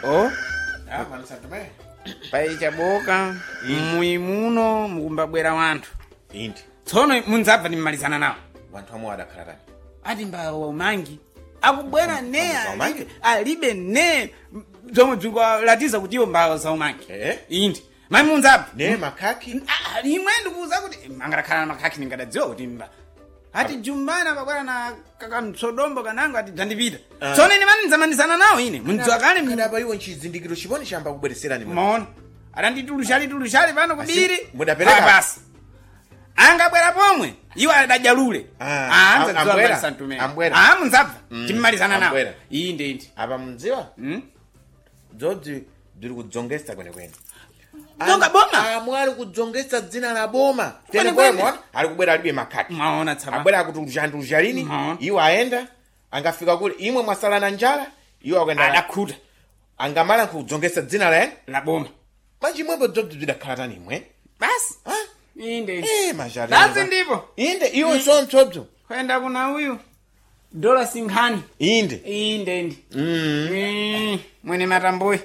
Oh, mwana Santomé. pai chaboka muimuno mukumbabwera wanthu. Indi. Tsono munzabva nimalizana nawo. Wanthu amwe adakhala Ati mbawa umangi. Akubwera ne umangi? alibe ne zomwe zikulatiza kuti iwo mbawa za umangi. Indi. Mami munzabva. ne makaki. Imwe ndikuuza kuti mangarakhala makaki ningadadziwa kuti mba. Ati Jumbana babwera na kaka msodombo kanango ati dzandipita. Tsono ine mani nzamanizana nawo ine. Mundziwa kale Ndaba iwo nchizindikiro chiboni chamba kubwereserani mwe. Maona. Atanditulushali pano kubiri. Mudapereka. Basi. Angabwera pomwe. Iwo adajalule. Anza ambwera. Santomé. Ambwera. Munzabva. Timalizana nawo. Ambwera. Inde. Aba munziwa? Dzodzi ndiri kudzongesa kwene. Dzonga boma? Amwali kudzongesa dzina la boma. Kwene Tene kwene ali kubwera alibe makaki. Maona tsapa. Abwera akutuluzha lini? Iwo aenda angafika kule imwe mwasala na njala, iwo akaenda Adakhuta. angamala kudzongesa dzina la boma. Manji mwebo dzodzi zidakhala tani imwe? Basi. Inde. Majari. Basi ndipo. Inde iwo sontsobzo. Kwenda kuna huyu. Dola singhani. Inde. Mwene matamboyi.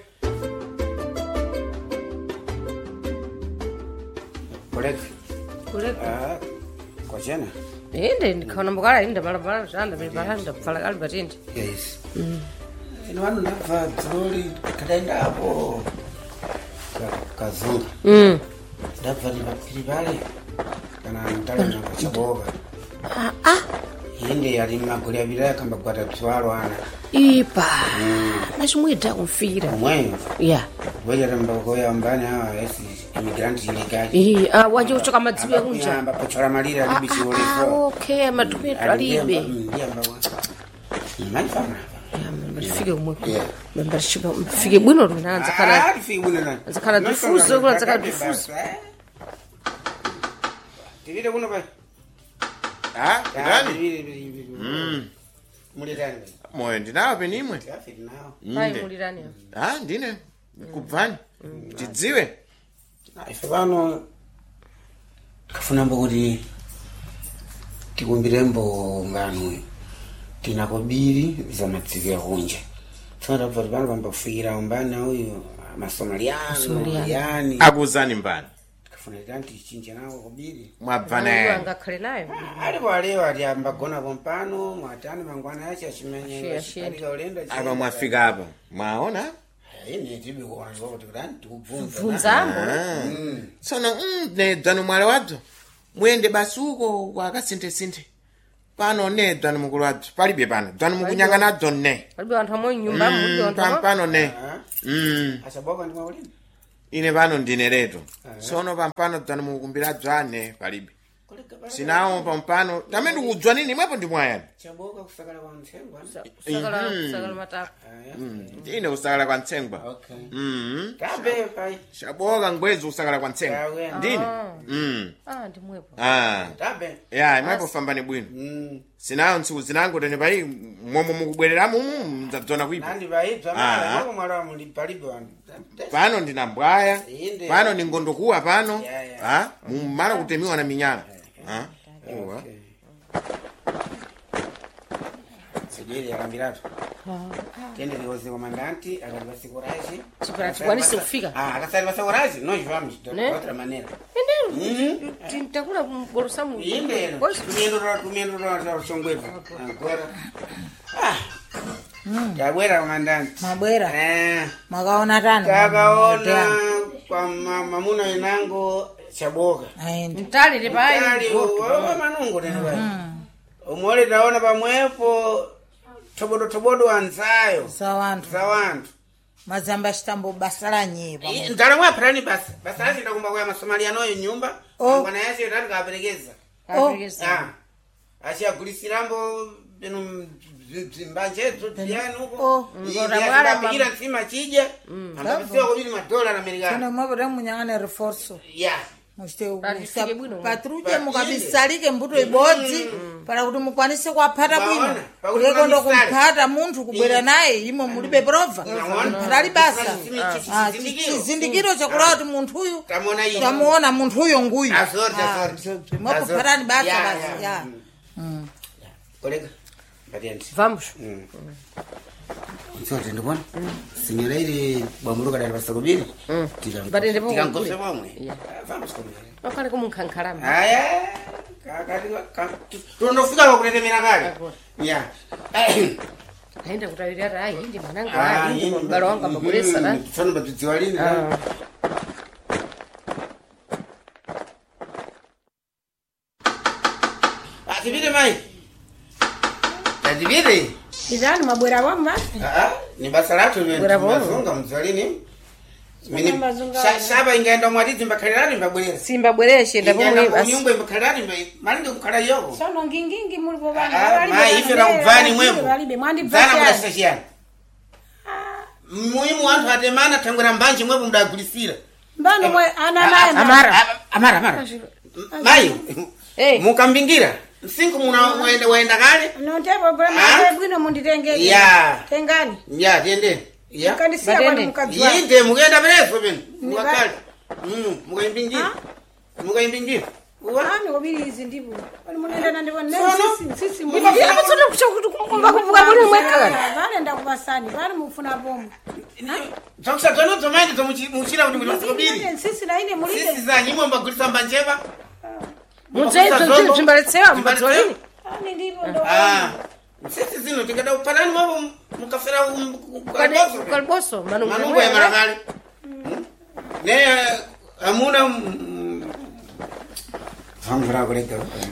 Kuleka. Kwa jana. Inde ndikaona mbukala inde balabala zanda balanda kufala kali batindi. Yes. Ino wanu ndabva dzoli kadaenda hapo. Kazunga. Ndabva ndipapiri pale. Kana ndala nanga chaboka. Inde yali magoli abira kamba kwata tswalo ana. Ipa. Mashimwita kumfira. Mwenye. Yeah. Weja mbako ya mbani hawa yesi immigrant illegal. Waje kuchoka madzibu ya kunja. Amba pochora malira libichi oleso. Okay, madume alibe. Manifama. Mbifike umwe. Mbashika mbifike bwino runaanza kana. Mbifike bwino na. Zakana difuzo kuna zakana difuzo. Tivile kuno pai. Ndani? Mulirani. Moyo ndinawo penimwe. Pai mulirani. Ndine. Kubvani. Tidziwe. Ife pano kafuna kuti tikumbirembo ngano tinakobiri za madzivi ya kunja. Tsono tabva pano pambafikira umbani uyu Masomaliano yani. Akuzani mbani. Kafuna tanti chinja nawo kobiri. Mwabvana. Angakhale nayo. Alipo ati ambagona pompano mwatani mangwana yache achimenye alika ulenda. Aba mwafika hapa. Mwaona? Ine tibi kuwanza kuti kutani tukubvunza. Vunzambo. Tsono nedzano mwale wadzo. Muende basuko kwakasinte. Pano nedzano mukulu wadzo. Palibe pano. Dzano mukunyanga nadzo ne. Palibe anthu amwe nyumba mu Pano ne. Asaboka ndi maulini. Ine pano ndine leto. Tsono pampano dzano mukumbira dzane palibe. Sinawo pampano. Tamene kudzwa nini mwepo ndi mwayani. Chaboka kusakala kwa mtsengwa. Kusakala matako. Ine kusakala kwa mtsengwa. Okay. Tabe pai. Chaboka ngwezi kusakala kwa mtsengwa. Ndine. Ndi mwepo. Tabe. Ya, mwepo fambani bwino. Sinawo ntsiku zinango tene pai momwe mukubwereramo mdzadzona kuipa. Nandi pai dzamala moko mwala muli palibe wanu. Pano ndinambwaya. Pano ndingondokuwa pano. Mumala kutemiwa na minyala. Owa. Sijili yakambiratu. Tende liwozi komandanti, akaliwasi koraji. Chipara chikwanisi kufika. Akasaliwasi koraji, no jivami, otra manera. Inde, tintakula mgolosa mu. Inde, tumiendo shongwevu. Agora. Yabwera komandanti. Mabwera. Makaona tano. Kakaona kwa mamuna inango chaboka. Mtali le pai. Manungo tene pai. Umole taona pamwepo tobodo anzayo. Sawantu. Mazamba shitambo basala nyepa. Ndala mwa plani basa. Basa ndio kumba kwa Masomaliano yo nyumba. Bwana yake ndani kaperekeza. Acha kulisirambo bino zimbanje tutiani huko. Ngora mara nsima chija. Ambapo kwa bili madola na Amerika. Kana mabara munyangane reforso. Yeah. Muste patruja mukabisalike mbuto ibodzi para kuti mukwanise kwapata bwino kuleko ndo kumpata munthu kubwera naye imo mulibe prova patali basa chizindikiro chakulawa kuti munthu uyu tamuona munthu uyo nguyu mwapo patani basa basi ya kolega Badianti. Vamos. Sote ndibona. Sinyora ile bamuluka dali pasakubiri. Batende po. Tikangose pomwe. Yeah. Vamos komera. Okale kumunkankalama. Aya. Kakati tunofika kukuletemera kale. Yeah. Aenda kutawira rai ndi mananga ndi mbalo wanga bagulesa la. Tsano batudziwa lini. Atibide mai. Atibide. Izani mabwera wamba? Ni basa latu Bwera bono. mazunga mzalini. Mini shaba ingaenda mwadizi mbakalirani mbabweleza. Simba bwereshe ndabumwe basi. Nyumba mbakalirani malinga kukala yoko. Sono ngingingi mulipo bana. Mai ife na ubvani mwebo. Walibe mwandi Zana basi. mudasashiana. Muhimu wantu atemana tangura mbanje mwebo mdagulisira. Mbano mwe ananaye. Amara. Mai. Mukambingira. Sinku muna waenda kale. Notebo bwana bwino munditengeke. Yeah. Tengani. Yeah, tiende. Yeah. Kandisia kwa mukadzwa. Yinde mugenda bereso bene. Mwakale. Mukayimbingira. Mukayimbingira. Ani obirizi ndibu. Wali munenda nandibone sisi. Ndibafuna kutsona kuchokuti kumba kuvuka bone mwekala. Vale ndakubasani, vale mufuna bomu. Toksa tono tomaji tomuchira kuti mutasokobiri. Sisi na ine mulide. Sisi za nyimbo mbagulisa mbanjeva. Mutsaito zimbaletsewa mbadzolini. Ani ndipo ndo. Sisi zino tingada upanani mwabo mukafera Kalboso manungu ya marakale. Ne amuna famvara kuleka.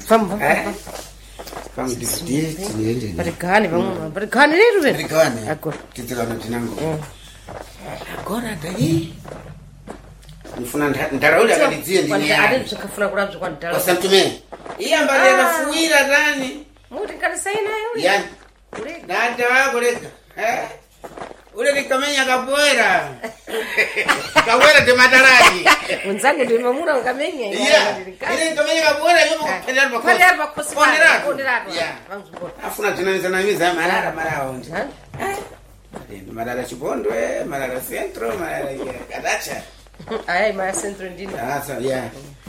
Fam disiti niende. Barikani vamwe. Barikani leru vene. Barikani. Agora. Kitela tinango. Agora dai. Nifuna ndarauli akadizie ndini. Ade tukafuna kulabza kwa ndala. Wasantume. Iyamba lena fuira dani. Muti kalisaina yule. Yani. Dada wako leka. Ule nikamenya kabwera. Kabwera de madaraji. Mwenzangu ndio mamura ukamenya. Yeah. Ile nikamenya kabwera yuko pendera bako. Pendera bako sipara. Pendera. Yeah. Afuna tunaniza na miza mara onde. Marara Chibondo, Marara Centro, Marara Kadacha. Ai, Marara Centro ndini. Sasa, yeah.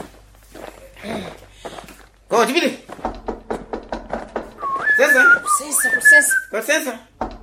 Kwa tibili. Sasa.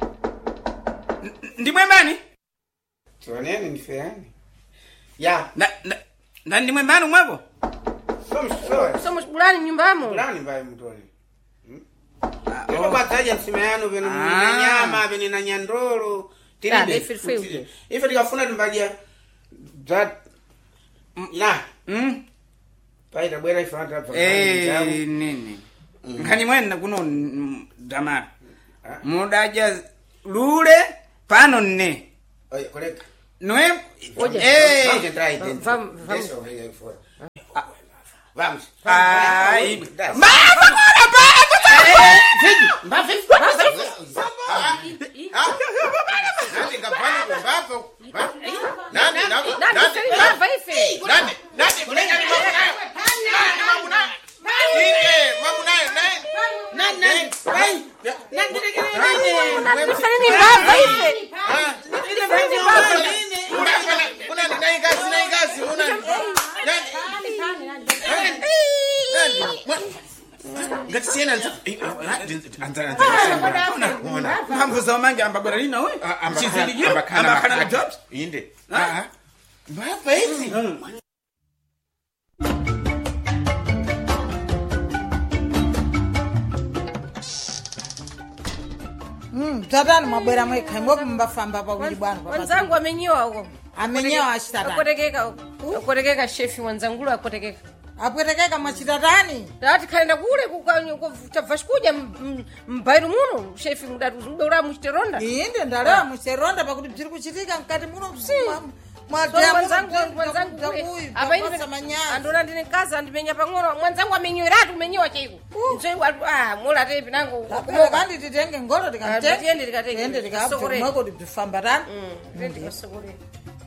Ndimwe mbani? Tuoneni ni feani. Ya. Na ndimwe mbani mwako? Somos bulani nyumbamo. Bulani mbaye mtoni. Kwa bataja msimeano venu nyama, venu na nyandoro. Tiribe. Ife tikafuna tumbalia. That. Na. Paita bwera ifanta hapa. Nini. Nkani mwena kuno damara. Mudaja lule pano nne. Oye, koreka. Noe. Vamos. Ai. Mambo za mangi ambagora lina wewe. Mchizili ambakana na jobs. Inde. Baba hizi. Tatani mabwera mweka ngopi mbafamba pa kuli bwana. Wanzangu amenyoa huko. Amenyoa ashitatani. Akotekeka shefi wanzangu akotekeka. Apwetekeka machitatani. Dati kaenda kule kutavashkuja mbairu muno shefi mudatu ura muchiteronda. Inde ndalewa muchiteronda pakuti bziri kuchitika mkati muno msimu. Mwanzangu apa ini andona ndine kaza ndimenya pang'ono mwanzangu amenyoeratu umenyoa chiko. Nzwe mola tepi nango. Kandi titenge ngoro tikamtenge. Tiende tikatenge. Tiende tikapfe mwako ndifamba tani. Tiende tikasokore.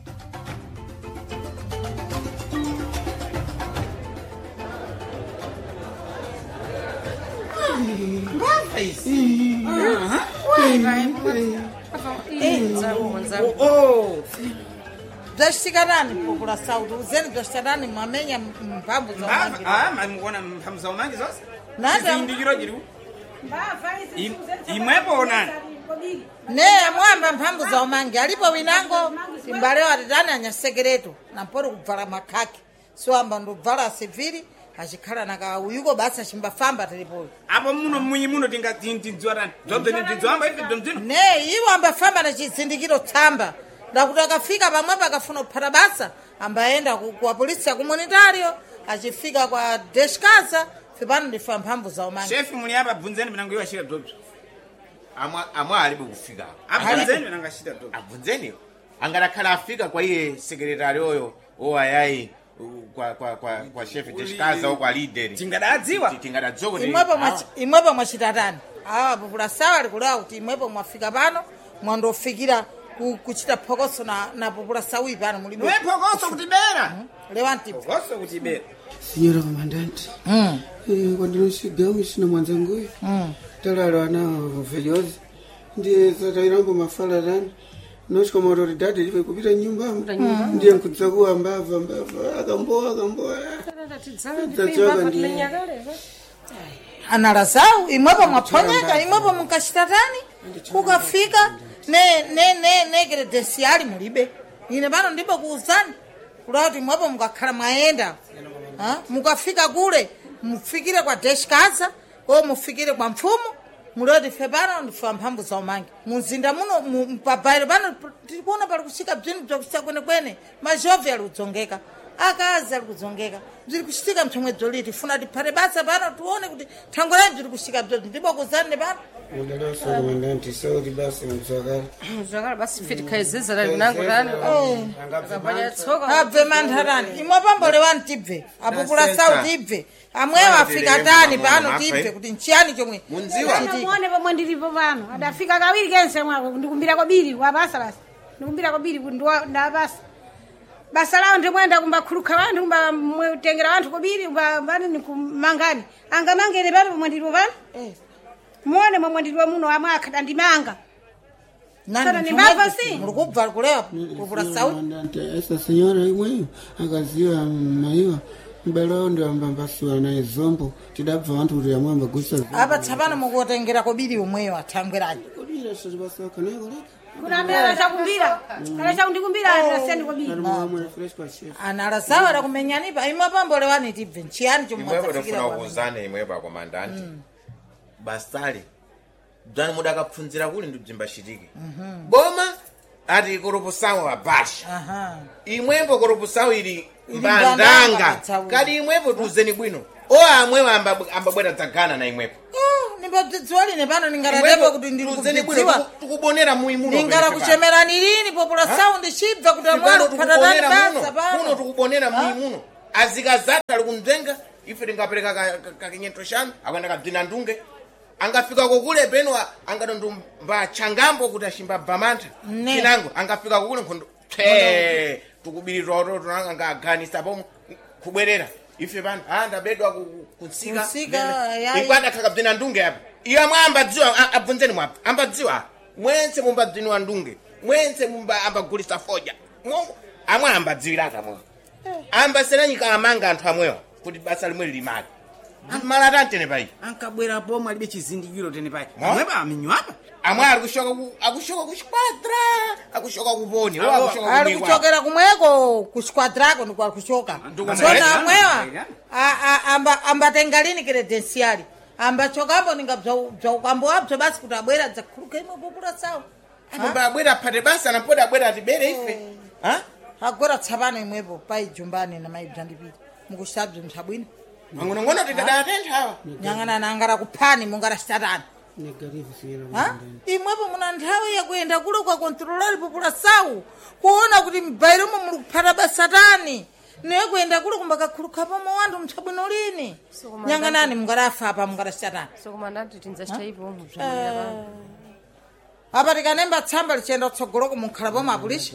Zashikarani kukula sauti uzeni zashikarani mamenya mpambu za umangi. Mwona mpambu za umangi zote? Nada. Ndikiro jiru. Imwepo onani. ne mwamba mphamvu za umangi alipo winango timbalewa atitani anyasekereto nampoti kubvala makhaki siwamba ndubvala sivili achikhala nakawuyuko basi achimbafamba tilipoyo apo muno mwinyi muno tingatintidzwarani zobve nitidzwamba ife domzino ne iwo ambafamba na chizindikiro tsamba ndakuti akafika pamwepo akafuna kuphata basa ambayenda kwa polisi yakomunitario achifika kwa deshkaza fipano ndifa mphamvu za umangi shefi muli apa bvunzeni pinango iwo ashita dzobzo amwe alibe kufika abvunzeni pinango ashita dzobzo abvunzeni angadakhala afika kwa iye sekretari oyo owayayi kwa chef deshkaza kwa leader tingadadziwa tingadadziwa kuti imwepo mwachitatani awa popula sawa likulawa kuti imwepo mwafika pano mwandofikira kuchita phokoso na popula sawi pano muli we phokoso kutibera lewanti phokoso kutibera Signora Comandante, quando nós chegamos na Mwanzanguia, talaram na velhosa, ndiye satairamba mafalarani, nós como autoridade ele foi kupita nyumba, ndiye nkutsakuwa mbava akamboa. anala zawo imwepo mwaphonyeka imwepo mukashitatani kukafika ne kredesiali mulibe ine pano ndipo kuuzani kulati imwepo mukakhala mwayenda mukafika kule mufikire kwa deshkaza o mufikire kwa mfumu muloti fe pano ndifa mphamvu za umangi mumzinda muno mpabairo pano tikuona pali kuchika bzinthu bzakuchita kwenekwene mazhovi ali kudzongeka akazi ali kudzongeka bziri kuchitika mchomwedzo liti funa tiphate basa pano tione kuti thango layi bziri kuchitika bzobzi ndipo kuzani pano Mudalosa Comandante, saúde basi mzwakala. Mzwakala basi fiti kaizeza la vinango tani. Akapanya tsoka. abve mantharani imwe pambolewani tibve apopula sawu tibve amwewo afika tani pano tibve kuti nchiyani chomwe munziwa muone pomwe ndilipo pano adafika kawiri kense mwako ndikumbira kobiri wabasa basi ndikumbira kobiri kuti ndabasa basa lao ndimwenda kumbakhulukha wanthu kumbamtengera wanthu kobiri kumbani nikumangani angamangere pano pomwe ndilipo pano muone momwe ndilipo muno amwe akhada ndimanga mulikubva kulewa popula sawu Comandante, essa senhora imwe akaziwa maiwa. Mbelo ndio ambambasiwa naye zombo tidabva vantu kuti yamwe ambagusa apa tsapano mukutengera kobiri umweyo athangwerani kodira sozibasa kaneko leka kunambira chakumbira kana chakundikumbira asiyani kobiri mwe fresh kwa chef anala zawo adakumenyanipa imwe pambolewani tibve nchiyani chomwe imwepo adzafikira tofuna kwa kuuzana imwepo akomandante basale bzani mudakapfunzira kuli ndi bzimbachitike boma ati koroposawo abasha imwepo koroposawo ili mbandanga kadi imwepo tuzeni bwino o amwewo ambabwera dzagana na imwepo nimbabzidziwa lini pano ningalatepo kuti ndili kubzidziwa tukubonera muimuno ningala kuchemerani lini popula sawu ndichibva kuti amwalo kuphatatani basa muno pano tukubonera muimuno azikazata ali kumdzenga ife tingapereka kakinyento shanu akwenda kabzina ndunge angafika kokule peno angadondumba changambo kuti ashimbabva mantha chinango angafika kokule nkhondo tukubiriro angaganisa pomwe kubwerera ife pano ndabedwa kunsika ikwanda kakabzina ndunge apa iyo amwe ambadziwa abvunzeni mwapa ambadziwa mwense mumbadziniwa ndunge mwense ambagulisa foja amwe ambadziwiraka mwe ambasenanyika amanga anthu amwewa kuti basa limwe lilimali malata ntene pai ankabwera pomwe alibe chizindikiro tene pai amwepa aminywapa amwe akushoka kuchikwadra akushoka kuponi ali kuchokera kumweko kuchikwadrako ndikuali kuchoka zona amwewa ambatenga lini kredensiali ambachokambo ninga bzaukambo wabzo basi kuti abwera dzakhuluka imwe popula sawu abwera aphate basa nampodi abwera atibere ife agwera tsapano imwepo pai jumbani na maibza ndipita mukuchitabzo mchabwino mangonongono tikadaatenthawa nyang'anana angala kuphani mungala chitatani negative signora imwepo muna nthawi yakuyenda kule kwa kontrolali popula sawu kuona kuti m'bairomo muli kuphata basa tani nekuyenda kule kumbakakhulukha pamo wanthu mchabwino lini nyang'anani mungalafa apa mungala chitatani So komandante tinzachita ipo muzvimira vanhu. apa tikanemba tsamba lichenda kutsogoloko munkhala pomwe apulisha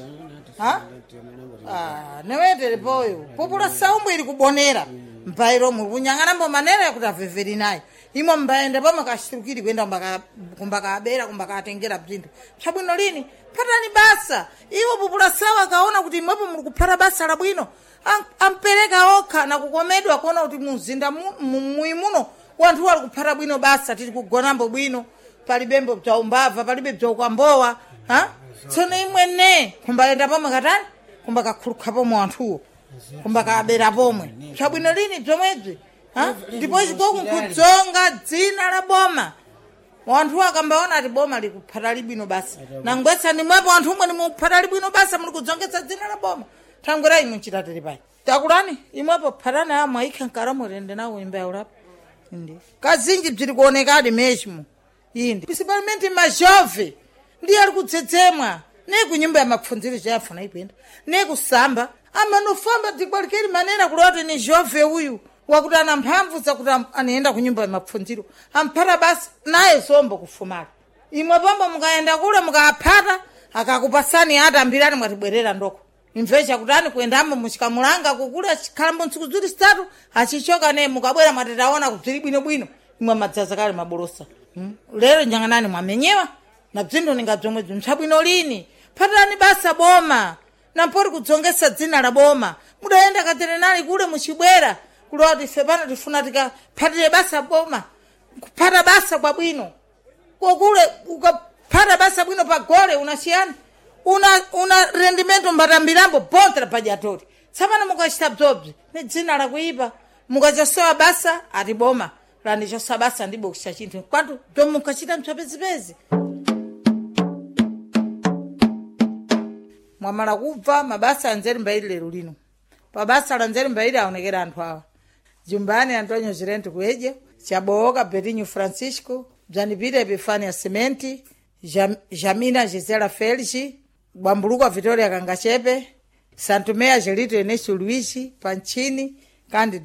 newetelepoyo popula sawu ili kubonera mbairomo kunyang'ana mbomanera yakuti aveveri naye imo mbaende pomwe kashirukiri kuyenda kumbakabera kumbakatengera bzinthu chabwino lini phatani basa iwo popula sawu akaona kuti imwepo muli kuphata basa labwino ampereka okha nakukomedwa kuona kuti mumzinda muyi muno wanthu wali kuphata bwino basa tili kugonambo bwino palibembo bza umbava palibe bza ukwambowa tsono imwene kumbayenda pomwe katani kumba kakhulukha pomwe anthuwo kumba kabera pomwe chabwino lini bzomwebzi ndipo chikoku nkudzonga dzina la boma wanthu akambaona ati boma likuphata libwino basi nangwetsani mwepo anthu umwe nimuphata libwino basa muli kudzongetsa dzina la boma thangwera imwe nchitatiri pai takulani imwepo phatana ya mwaikha nkaramo rende nawo imba yaulapa indi kazinji bziri kuonekadi meshimo indi principalmente majove ndiye ali kudzedzemwa nekunyumba ya mapfundziro chayafuna ipenda nekusamba amanofamba dzikwalikeri manera kuloti ni jove uyu wakuti ana mphamvu zakuti anaenda kunyumba ya mapfundziro amphata basi naye sombo kufumala imwe pombo mukaenda kule mukaphata akakupasani ati ambirani mwatibwerera ndoko imvecha kutani kuendamo muchikamulanga kukula chikhalambo ntsiku ziri zitatu achichoka ne mukabwera mwatitaona kubziri bwinobwino imwe madzaza kale mabolosa lero njanganani mwamenyewa na bzindo ninga bzomwe bzimchabwino lini phatani basa boma nampori kudzongesa dzina la boma mudaenda katerenali kule muchibwera kuloti ife pano tifuna tikaphatire basa boma kuphata basa kwa bwino kokule ukaphata basa bwino pagole unasiyani una rendimento mbatambirambo bontra pajatori tsapana mukachita bzobzi ni dzina la kuipa mukachasowa basa ati boma lani chosa basa ndibo kuchita chinthu kwantu bzomwe mukachita mchapezipezi mwamala kubva mabasa anzeri mbairi lero lino pabasa la nzeri mbairi aonekera anthu awa Jumbani Antonio Girente Kueje Chaboka Betinho Francisco Janipita Epifania Sementi Jamina Gisela Felix Bambuluka Vitória Kangachepe Santumea Gelito Enesio Luigi Panchini Cândido